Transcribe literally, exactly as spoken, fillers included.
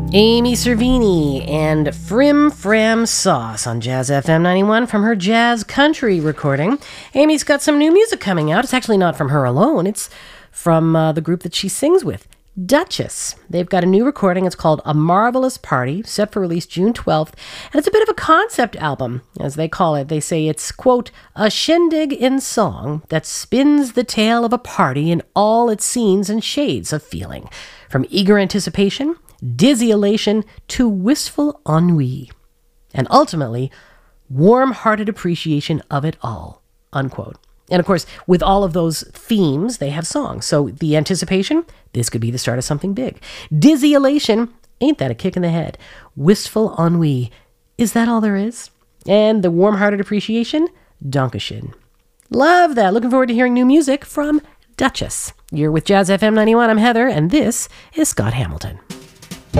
Amy Cervini and Frim Fram Sauce on Jazz F M ninety-one from her Jazz Country recording. Amy's got some new music coming out. It's actually not from her alone. It's from uh, the group that she sings with, Duchess. They've got a new recording. It's called A Marvelous Party, set for release June twelfth. And it's a bit of a concept album, as they call it. They say it's, quote, a shindig in song that spins the tale of a party in all its scenes and shades of feeling, from eager anticipation, dizzy elation, to wistful ennui, and ultimately, warm-hearted appreciation of it all, unquote. And of course, with all of those themes, they have songs. So the anticipation, this could be the start of something big. Dizzy elation, ain't that a kick in the head? Wistful ennui, is that all there is? And the warm-hearted appreciation, Dankeschön. Love that. Looking forward to hearing new music from Duchess. You're with Jazz F M ninety-one. I'm Heather, and this is Scott Hamilton.